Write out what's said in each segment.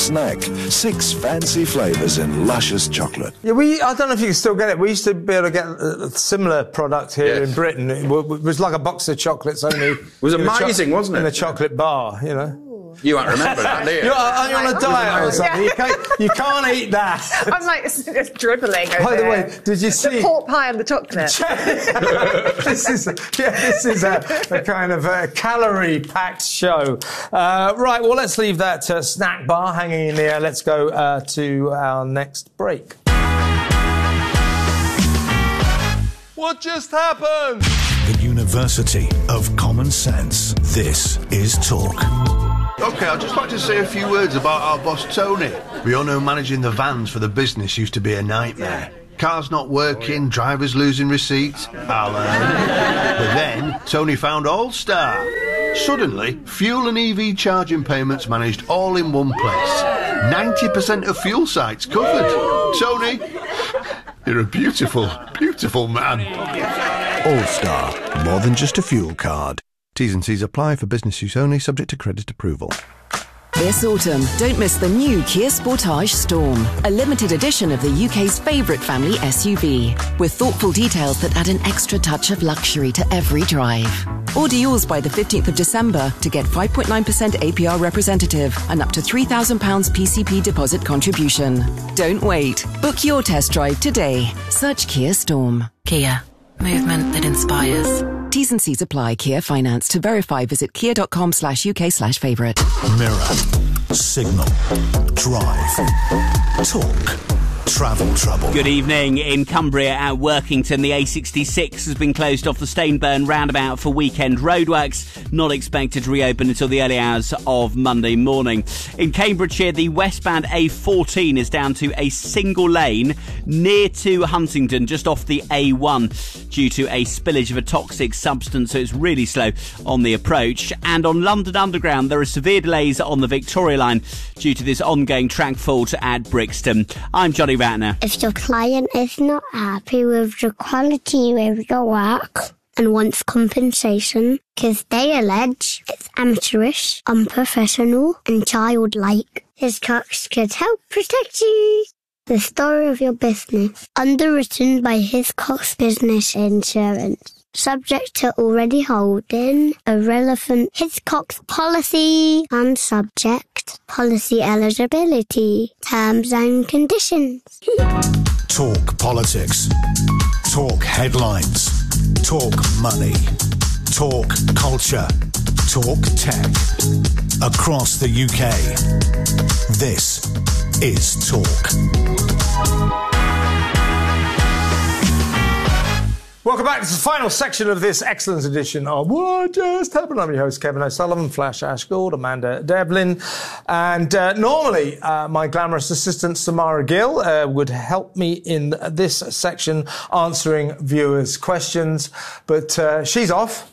snack. 6 fancy flavours in luscious chocolate. Yeah, I don't know if you can still get it. We used to be able to get a similar product here in Britain. It was like a box of chocolates only. It was amazing, wasn't it? In a chocolate bar, you know. You won't remember that, do you? Are you on a diet or something? You can't eat that. I'm like just dribbling over By the way, did you see... the pork pie and the chocolate. This is a kind of a calorie-packed show. Right, well, let's leave that snack bar hanging in the air. Let's go to our next break. What just happened? The University of Common Sense. This is Talk. OK, I'd just like to say a few words about our boss, Tony. We all know managing the vans for the business used to be a nightmare. Cars not working, drivers losing receipts. But then, Tony found All-Star. Suddenly, fuel and EV charging payments managed all in one place. 90% of fuel sites covered. Tony, you're a beautiful, beautiful man. All-Star, more than just a fuel card. T's and C's apply for business use only, subject to credit approval. This autumn, don't miss the new Kia Sportage Storm, a limited edition of the UK's favourite family SUV, with thoughtful details that add an extra touch of luxury to every drive. Order yours by the 15th of December to get 5.9% APR representative and up to £3,000 PCP deposit contribution. Don't wait. Book your test drive today. Search Kia Storm. Kia. Movement that inspires. T's and C's apply. Kia Finance. To verify, visit kia.com/UK/favourite. Mirror. Signal. Drive. Talk. Travel trouble. Good evening. In Cumbria at Workington, the A66 has been closed off the Stainburn roundabout for weekend roadworks. Not expected to reopen until the early hours of Monday morning. In Cambridgeshire, the westbound A14 is down to a single lane near to Huntingdon, just off the A1, due to a spillage of a toxic substance, so it's really slow on the approach. And on London Underground, there are severe delays on the Victoria Line due to this ongoing track fault at Brixton. I'm Johnny Ratner. If your client is not happy with the quality of your work and wants compensation because they allege it's amateurish, unprofessional and childlike, Hiscox could help protect you. The story of your business, underwritten by Hiscox Business Insurance. Subject to already holding a relevant Hiscox policy and subject policy eligibility, terms and conditions. Talk politics. Talk headlines. Talk money. Talk culture. Talk tech. Across the UK. This is Talk. Welcome back. This is the final section of this excellent edition of What Just Happened. I'm your host, Kevin O'Sullivan, Flash Ashgold, Amanda Devlin. And normally, my glamorous assistant, Samara Gill, would help me in this section answering viewers' questions. But she's off.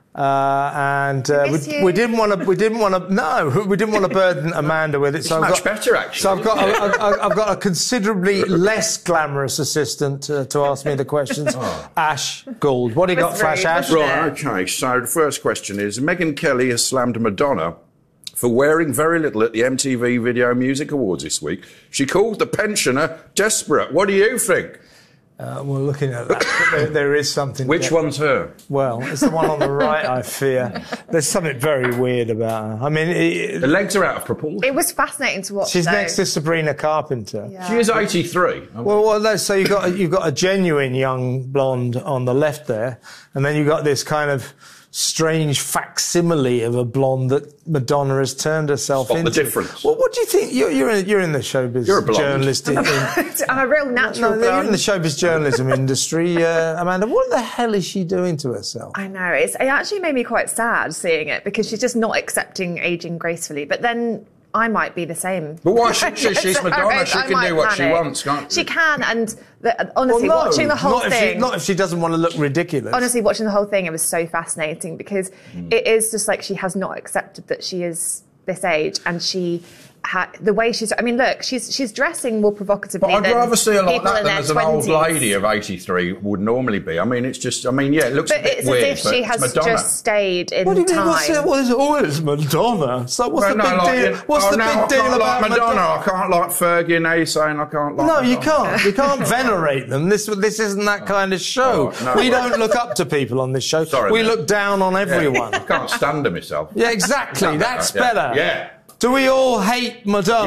We didn't want to burden Amanda with it. So it's much better, actually. So I've got a considerably less glamorous assistant to ask me the questions. Ash Gould, what do you got, Flash Ash? Right, okay. So the first question is: Megyn Kelly has slammed Madonna for wearing very little at the MTV Video Music Awards this week. She called the pensioner desperate. What do you think? We're looking at that. There is something. Which one's her? Well, it's the one on the right, I fear. There's something very weird about her. I mean... the legs are out of proportion. It was fascinating to watch, She's next to Sabrina Carpenter. Yeah. She is 83. Well, so you've got a genuine young blonde on the left there, and then you've got this kind of strange facsimile of a blonde that Madonna has turned herself into. Spot the difference. Well, what do you think? You're in the showbiz journalist. I'm a real natural blonde. You're in the showbiz journalism industry, Amanda. What the hell is she doing to herself? I know. It actually made me quite sad seeing it because she's just not accepting ageing gracefully. But then I might be the same. But why should she? She's Madonna. She can do what she wants, can't she? She can, and honestly, watching the whole thing... Not if she doesn't want to look ridiculous. Honestly, watching the whole thing, it was so fascinating because it is just like she has not accepted that she is this age, and she the way she's... I mean, look, she's dressing more provocatively But I'd than rather see her like people that in than their as an old 20s. lady of 83 would normally be. I mean, it's just... I mean, yeah, it looks a But bit it's weird, as if but she it's has Madonna. just stayed in What do you mean? time. It's Madonna. So what's the big deal? What's the big I deal can't about like Madonna? I can't like Fergie. Now you're saying I can't like No, Madonna. you can't. You can't venerate them. This isn't that kind of show. Oh, no. We don't look up to people on this show. Sorry, we mate. look down on everyone. I can't stand her myself. Yeah, exactly. That's better. Yeah. Do we all hate Madonna?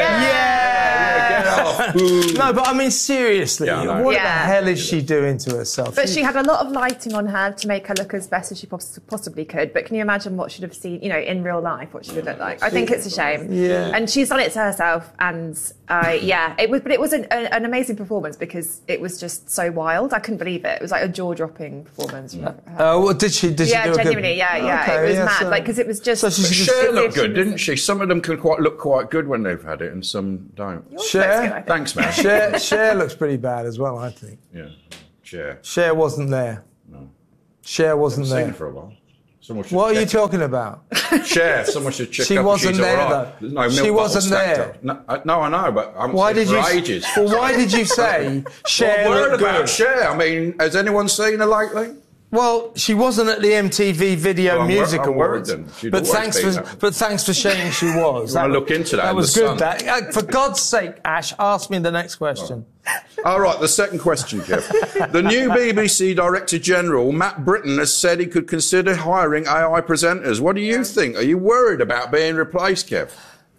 Get off. Boo. No, but I mean, seriously, Yeah, I know. what the Yeah. hell is she doing to herself? But she had a lot of lighting on her to make her look as best as she possibly could. But can you imagine what she'd have seen, in real life, what she would look like? I think it's a shame. Yeah. And she's done it to herself. And it was an amazing performance because it was just so wild. I couldn't believe it. It was like a jaw-dropping performance. From her. Well, did she do a good... Genuinely, Okay, it was mad. so- Because it was just... So she's Cher as if looked she good, was- didn't she? Some of them can look quite good when they've had it, and some don't. Cher? Thanks, man. Cher looks pretty bad as well, I think. Yeah, Cher. Cher wasn't there. No. Cher wasn't Seen there. her for a while. Someone should What are you check. talking about? Cher, someone should check She up if wasn't she's there, all right. though. There's no milk She bottle wasn't stacked there. up. No, I know, but I'm Why did for you? ages. Well, why did you say Cher Well, word looked about good? Cher. I mean, has anyone seen her lately? Well, she wasn't at the MTV Video Well, Music I'm worried Awards, then. She'd but always be there. thanks for saying she was. You wanna look into that That in was the good. Sun? For God's sake, Ash, ask me the next question. All right, the second question, Jeff. The new BBC Director General, Matt Britton, has said he could consider hiring AI presenters. What do you think? Are you worried about being replaced, Kev?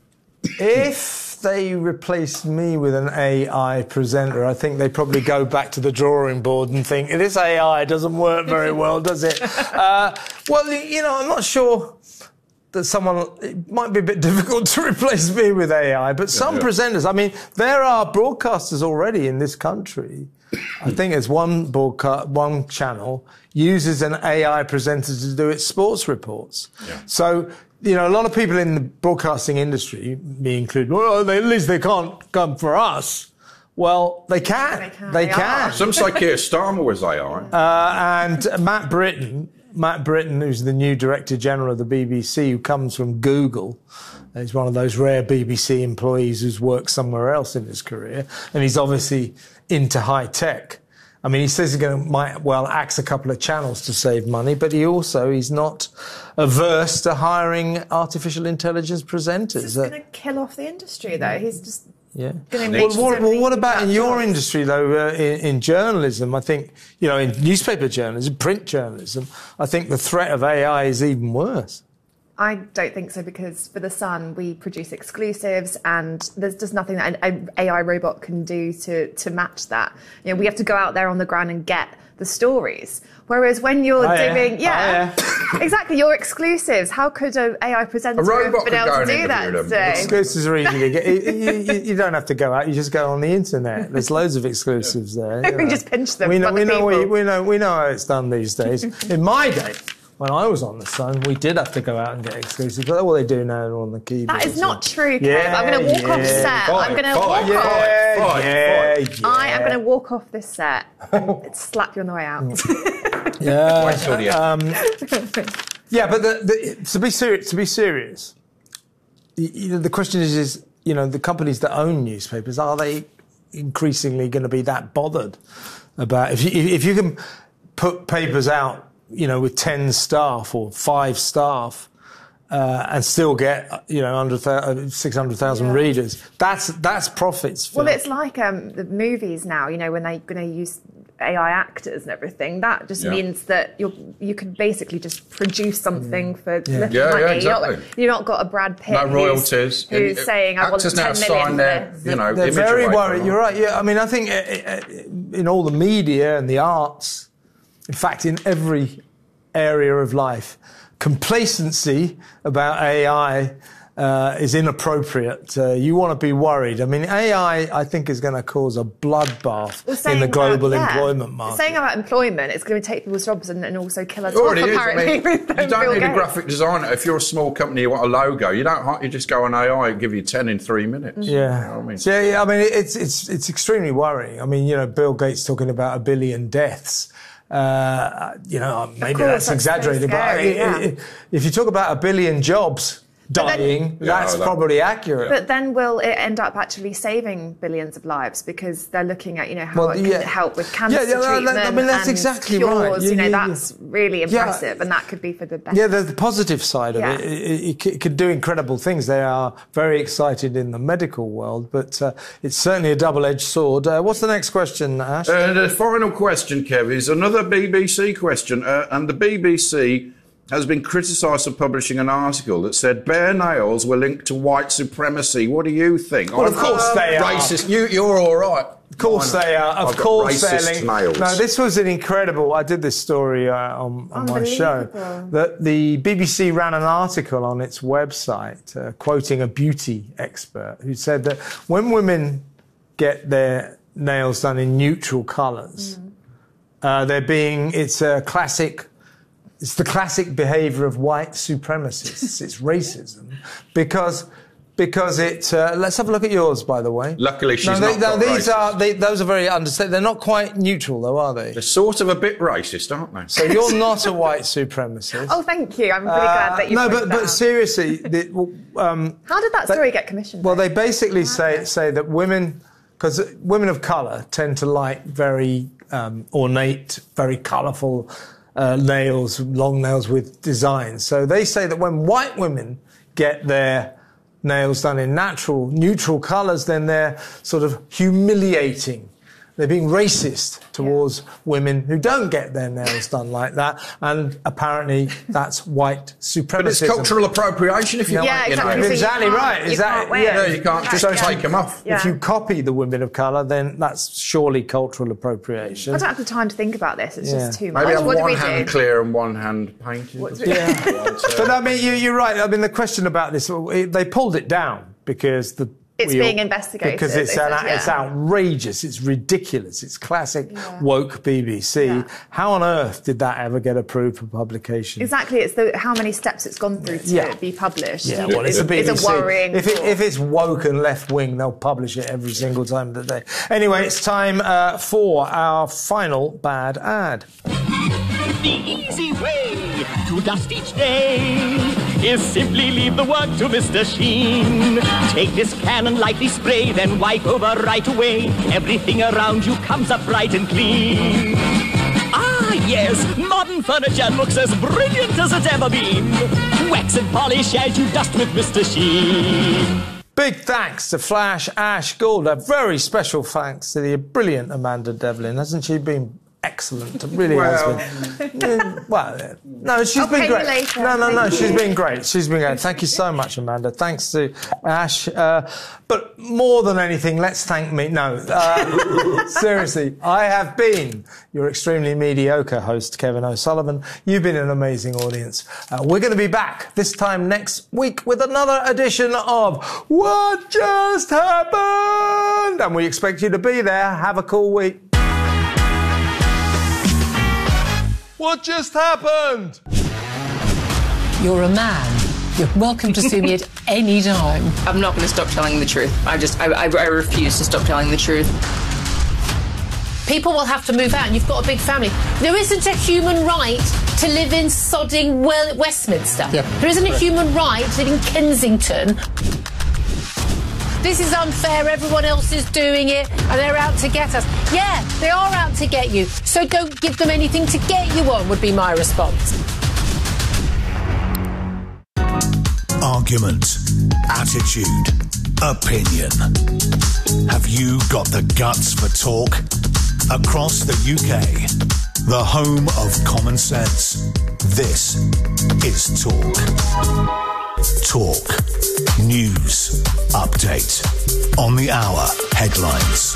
If they replaced me with an AI presenter, I think they probably go back to the drawing board and think, this AI doesn't work very well, does it? Well, I'm not sure that it might be a bit difficult to replace me with AI, but some presenters, I mean, there are broadcasters already in this country. I think there's one channel uses an AI presenter to do its sports reports. Yeah. So, a lot of people in the broadcasting industry, me included, well, at least they can't come for us. Well, they can. They can. Some say Keir Starmer was AI. And Matt Britton, who's the new Director General of the BBC, who comes from Google. He's one of those rare BBC employees who's worked somewhere else in his career. And he's obviously into high tech. I mean, he says he might axe a couple of channels to save money, but he's not averse to hiring artificial intelligence presenters. He's going to kill off the industry, though. He's just... Yeah. Well, what about in your industry, though, in journalism? I think, in newspaper journalism, print journalism, I think the threat of AI is even worse. I don't think so, because for The Sun, we produce exclusives and there's just nothing that an AI robot can do to match that. We have to go out there on the ground and get the stories. Whereas when you're doing... exactly, your exclusives, how could an AI presenter have been able to do that today? Exclusives are easy to get. You don't have to go out, you just go on the internet. There's loads of exclusives there. We just pinch them. We know how it's done these days. In my day, when I was on The Sun, we did have to go out and get exclusives. But all they do now on the keyboard. That is not true, Kev. I'm going to walk off set. I'm going to walk off. I am going to walk off this set and slap you on the way out. But to be serious, the question is, the companies that own newspapers, are they increasingly going to be that bothered about if you can put papers out, with 10 staff or 5 staff, and still get, under 600,000 readers. That's profits. Well, it's like the movies now. When they're going to use AI actors and everything. That just means that you can basically just produce something for little money. Yeah, exactly. You're not got a Brad Pitt. No royalties. Who's saying I want 10 million for this. They're very worried. You're right. Yeah, I mean, I think in all the media and the arts. In fact, in every area of life, complacency about AI is inappropriate. You want to be worried. I mean, AI, I think, is going to cause a bloodbath in the global employment market. Saying about employment, it's going to take people's jobs and also kill us off, apparently. I mean, you don't need a graphic designer. If you're a small company, you want a logo, you just go on AI and give you 10 in 3 minutes. Yeah. You know what I mean? So, I mean, it's extremely worrying. I mean, Bill Gates talking about 1 billion deaths. Maybe that's exaggerated, but if you talk about 1 billion jobs, dying. That's probably accurate. But then will it end up actually saving billions of lives because they're looking at how it could help with cancer treatment? I mean, that's exactly cures, right. That's really impressive, and that could be for the better. Yeah, the positive side of it. It could do incredible things. They are very excited in the medical world, but it's certainly a double-edged sword. What's the next question, Ash? The final question, Kev, is another BBC question, and the BBC has been criticised for publishing an article that said bare nails were linked to white supremacy. What do you think? Well, of course they are. Racist. You're all right. Of course they are. Of course they're linked. Nails. No, this was an incredible... I did this story on my show. That the BBC ran an article on its website quoting a beauty expert who said that when women get their nails done in neutral colours, it's a classic... It's the classic behaviour of white supremacists. It's racism because it. Let's have a look at yours, by the way. Luckily, she's not racist. Those are very understated. They're not quite neutral, though, are they? They're sort of a bit racist, aren't they? So you're not a white supremacist. Oh, thank you. I'm really glad that you. No, but seriously, how did that story get commissioned? Well, they basically say that women, because women of colour tend to like very ornate, very colourful. Nails, long nails with designs. So they say that when white women get their nails done in neutral colours, then they're sort of humiliating. They're being racist towards women who don't get their nails done like that, and apparently that's white supremacy. But it's cultural appropriation if you want. Exactly right. You can't just take them off. If you copy the women of colour, then that's surely cultural appropriation. I don't have the time to think about this. It's just too much. Maybe have one hand clear and one hand painted. But I mean, you're right. I mean, the question about this, they pulled it down because it's being investigated. Because it's outrageous, it's ridiculous, it's classic woke BBC. Yeah. How on earth did that ever get approved for publication? Exactly, it's how many steps it's gone through to be published. Yeah, well, it's a BBC. It's a worrying. If it's woke and left-wing, they'll publish it every single time of the day. Anyway, it's time for our final bad ad. The easy way to dust each day is simply leave the work to Mr. Sheen. Take this can and lightly spray, then wipe over right away. Everything around you comes up bright and clean. Ah, yes, modern furniture looks as brilliant as it's ever been. Wax and polish as you dust with Mr. Sheen. Big thanks to Flash Ash Gould. A very special thanks to the brilliant Amanda Devlin. Hasn't she been excellent? It really has been. No, she's been great. No, she's been great. She's been great. Thank you so much, Amanda. Thanks to Ash. But more than anything, let's thank me. No, seriously, I have been your extremely mediocre host, Kevin O'Sullivan. You've been an amazing audience. We're going to be back this time next week with another edition of What Just Happened? And we expect you to be there. Have a cool week. What just happened? You're a man. You're welcome to sue me at any time. I'm not going to stop telling the truth. I refuse to stop telling the truth. People will have to move out and you've got a big family. There isn't a human right to live in sodding Westminster. Yeah. There isn't a human right to live in Kensington. This is unfair, everyone else is doing it, and they're out to get us. Yeah, they are out to get you, so don't give them anything to get you on, would be my response. Argument, attitude, opinion. Have you got the guts for talk? Across the UK, the home of common sense, this is Talk. Talk. News. Update. On the hour. Headlines.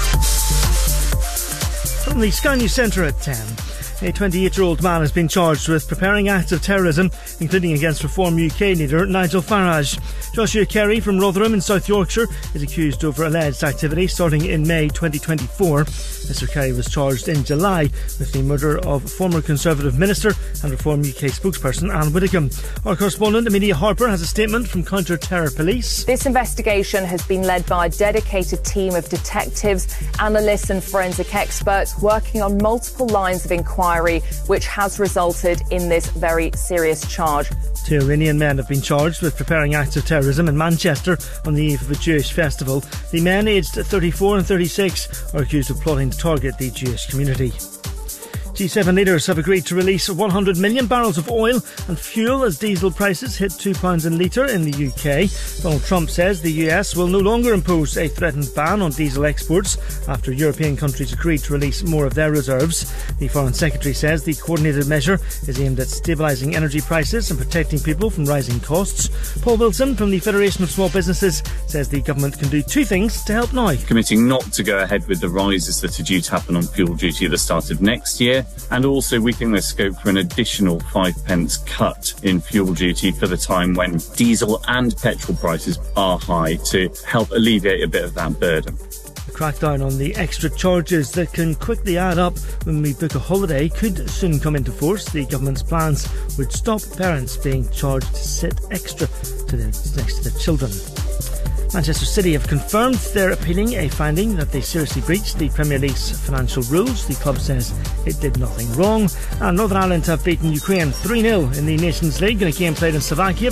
From the Sky News Centre at 10. A 28-year-old man has been charged with preparing acts of terrorism, including against Reform UK leader Nigel Farage. Joshua Kerry from Rotherham in South Yorkshire is accused over alleged activity starting in May 2024. Mr Kerry was charged in July with the murder of former Conservative Minister and Reform UK spokesperson Anne Widdecombe. Our correspondent Amelia Harper has a statement from Counter-Terror Police. This investigation has been led by a dedicated team of detectives, analysts and forensic experts working on multiple lines of inquiry inquiry, which has resulted in this very serious charge. 2 Iranian men have been charged with preparing acts of terrorism in Manchester on the eve of a Jewish festival. The men, aged 34 and 36, are accused of plotting to target the Jewish community. G7 leaders have agreed to release 100 million barrels of oil and fuel as diesel prices hit £2 a litre in the UK. Donald Trump says the US will no longer impose a threatened ban on diesel exports after European countries agreed to release more of their reserves. The Foreign Secretary says the coordinated measure is aimed at stabilising energy prices and protecting people from rising costs. Paul Wilson from the Federation of Small Businesses says the government can do 2 things to help now. Committing not to go ahead with the rises that are due to happen on fuel duty at the start of next year. And also we think there's scope for an additional 5p cut in fuel duty for the time when diesel and petrol prices are high to help alleviate a bit of that burden. The crackdown on the extra charges that can quickly add up when we book a holiday could soon come into force. The government's plans would stop parents being charged to sit extra next to their children. Manchester City have confirmed they're appealing a finding that they seriously breached the Premier League's financial rules. The club says it did nothing wrong. And Northern Ireland have beaten Ukraine 3-0 in the Nations League in a game played in Slovakia.